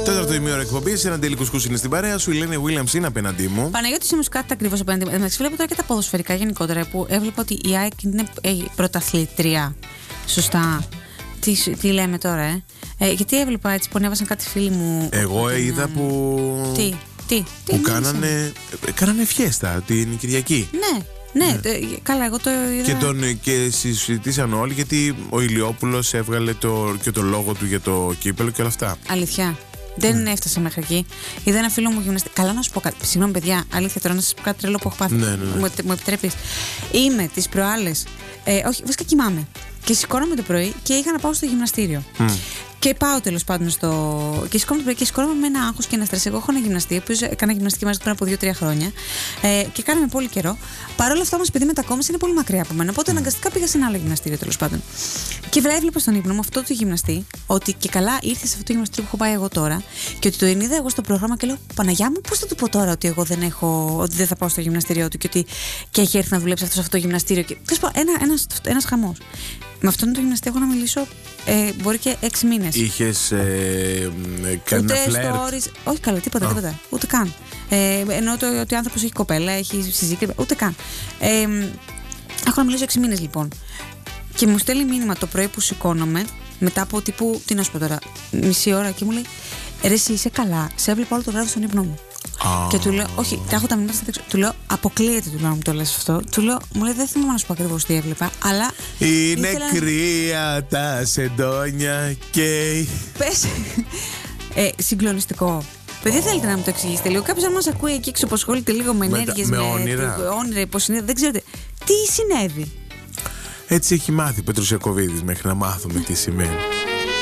Τέταρτο ημίωρο εκπομπή. Έναν τελικό κουσκούς είναι στην παρέα σου. Η Ελένη Williams είναι απέναντί μου. Παναγιώτη μου, κάτι ακριβώς απέναντι μου. Εντάξει, βλέπω τώρα και τα ποδοσφαιρικά γενικότερα που έβλεπα ότι η ΑΕΚ είναι πρωταθλήτρια. Σωστά. Τι λέμε τώρα, γιατί έβλεπα έτσι που ανέβασαν κάτι φίλοι μου. Εγώ είδα που. Τι κάνανε φιέστα την Κυριακή. Ναι, καλά, εγώ το είδα. Και συζητήσαν όλοι γιατί ο Ηλιόπουλος έβγαλε και το λόγο του για το κύπελο και όλα αυτά. Αλήθεια. Δεν έφτασα μέχρι εκεί. Είδα ένα φίλο μου γυμναστή. Καλά, να σου πω κάτι. Συγγνώμη, παιδιά, αλήθεια τώρα να σα πω κάτι τρελό που έχω πάθει. Ναι. Μου επιτρέπει. Είμαι τις προάλλες. Όχι, βασικά κοιμάμαι. Και σηκώνομαι το πρωί και είχα να πάω στο γυμναστήριο. Και πάω τέλος πάντων και σηκώνομαι το πρωί και σηκώνομαι με ένα άγχος και ένα στρες. Εγώ έχω ένα γυμναστή, ο οποίος έκανα γυμναστική μαζί πριν από 2-3 χρόνια. Και κάναμε πολύ καιρό. Παρ' όλα αυτά όμως, παιδί μετακόμισε είναι πολύ μακριά από μένα. Οπότε αναγκαστικά πήγα σε ένα άλλο γυμναστήριο τέλος πάντων. Και έβλεπα στον ύπνο μου αυτό το γυμναστή, ότι και καλά ήρθε σε αυτό το γυμναστήριο που έχω πάει εγώ τώρα. Και ότι το είδα εγώ στο πρόγραμμα και λέω: Παναγιά μου, πώς θα του πω τώρα ότι εγώ ότι δεν θα πάω στο γυμναστήριό του και έχει έρθει να δουλέψει αυτό σε αυτό το γυμναστήριο. Και ένας χαμός. Με αυτόν τον γυμναστή έχω να μιλήσω μπορεί και 6 μήνες. Είχες κάνει ένα φλερτ? Όχι καλά, τίποτα. Ούτε καν. Εννοώ ότι ο άνθρωπος έχει κοπέλα, έχει συζύγη, ούτε καν. Έχω να μιλήσω 6 μήνες λοιπόν. Και μου στέλνει μήνυμα το πρωί που σηκώνομαι, μετά από τύπου, τι να σου πω τώρα, μισή ώρα και μου λέει: Ρε, εσύ είσαι καλά, σε έβλεπα όλο το βράδυ στον ύπνο μου. Και του λέω: Όχι, τα έχω τα μηνύματα στα. Του λέω: Αποκλείεται, του λέω, να μου το λες αυτό. Μου λέει: Δεν θυμάμαι να σου πω ακριβώς τι έβλεπα, αλλά. Είναι κρύα τα σεντόνια και. Πες. Συγκλονιστικό. Παιδιά, θέλετε να μου το εξηγήσετε λίγο? Κάποιος αν μας ακούει εκεί έξω που ασχολείται λίγο με ενέργειες, με όνειρα, υποσυνείδητα, δεν ξέρετε. Τι συνέβη? Έτσι έχει μάθει Πετρος Ιακωβίδης μέχρι να μάθουμε τι σημαίνει.